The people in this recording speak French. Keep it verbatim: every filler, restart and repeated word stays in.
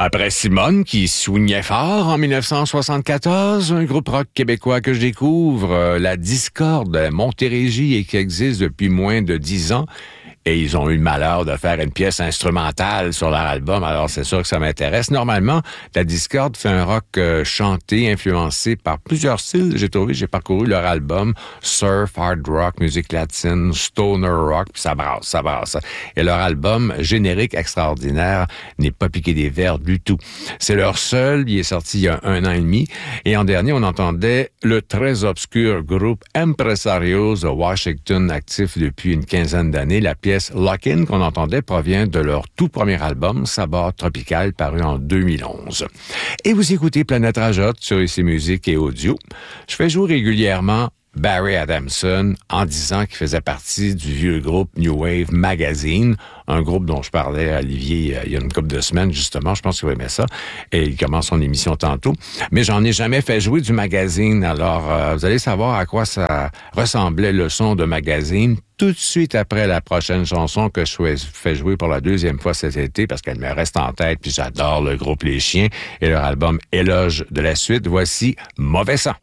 Après Simone, qui soignait fort en dix-neuf cent soixante-quatorze, un groupe rock québécois que je découvre, euh, la Discorde de Montérégie et qui existe depuis moins de dix ans. Et ils ont eu le malheur de faire une pièce instrumentale sur leur album, alors c'est sûr que ça m'intéresse. Normalement, la Discorde fait un rock euh, chanté, influencé par plusieurs styles. J'ai trouvé, j'ai parcouru leur album, surf, hard rock, musique latine, stoner rock, puis ça brasse, ça brasse. Et leur album, générique extraordinaire, n'est pas piqué des verres du tout. C'est leur seul, il est sorti il y a un an et demi. Et en dernier, on entendait le très obscur groupe Empresarios de Washington, actif depuis une quinzaine d'années. La pièce Lock-In qu'on entendait provient de leur tout premier album, Sabbat Tropical, paru en deux mille onze. Et vous écoutez Planète Rajotte sur Ici Musique et Audio. Je fais jouer régulièrement Barry Adamson en disant qu'il faisait partie du vieux groupe New Wave Magazine, un groupe dont je parlais à Olivier il y a une couple de semaines, justement. Je pense qu'il aimait ça. Et il commence son émission tantôt. Mais j'en ai jamais fait jouer du magazine. Alors, euh, vous allez savoir à quoi ça ressemblait le son de magazine tout de suite après la prochaine chanson que je fais jouer pour la deuxième fois cet été parce qu'elle me reste en tête. Puis j'adore le groupe Les Chiens et leur album Éloge de la suite. Voici Mauvais sang.